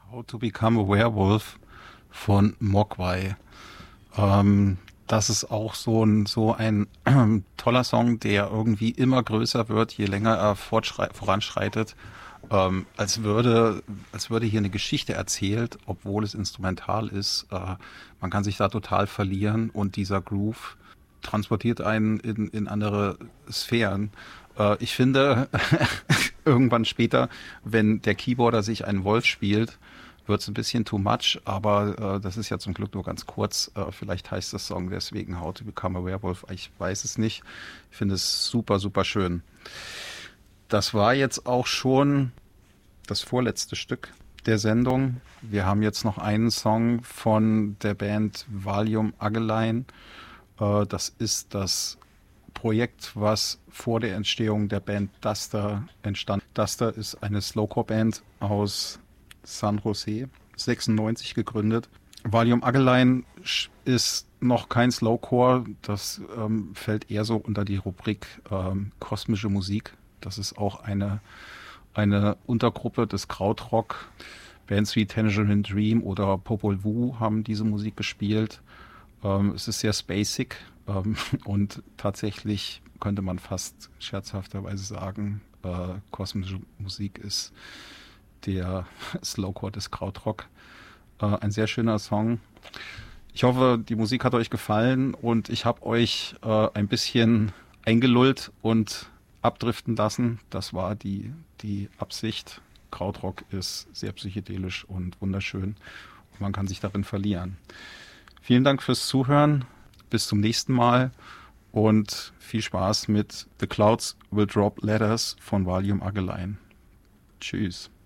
How to Become a Werewolf von Mogwai. Das ist auch so ein toller Song, der irgendwie immer größer wird, je länger er voranschreitet. Als würde hier eine Geschichte erzählt, obwohl es instrumental ist. Man kann sich da total verlieren und dieser Groove transportiert einen in andere Sphären. Ich finde, irgendwann später, wenn der Keyboarder sich einen Wolf spielt, wird es ein bisschen too much, aber das ist ja zum Glück nur ganz kurz. Vielleicht heißt das Song deswegen How to Become a Werewolf. Ich weiß es nicht. Ich finde es super, super schön. Das war jetzt auch schon das vorletzte Stück der Sendung. Wir haben jetzt noch einen Song von der Band Valium Agelein. Das ist das Projekt, was vor der Entstehung der Band Duster entstand. Duster ist eine Slowcore-Band aus San Jose, 96 gegründet. Valium Agelein ist noch kein Slowcore, das fällt eher so unter die Rubrik kosmische Musik. Das ist auch eine Untergruppe des Krautrock. Bands wie Tangerine Dream oder Popol Vuh haben diese Musik gespielt. Es ist sehr spacig und tatsächlich könnte man fast scherzhafterweise sagen, kosmische Musik ist der Slowcore des Krautrock. Ein sehr schöner Song. Ich hoffe, die Musik hat euch gefallen und ich habe euch ein bisschen eingelullt und abdriften lassen. Das war die Absicht. Krautrock ist sehr psychedelisch und wunderschön und man kann sich darin verlieren. Vielen Dank fürs Zuhören. Bis zum nächsten Mal und viel Spaß mit The Clouds Will Drop Letters von Valium Agelein. Tschüss.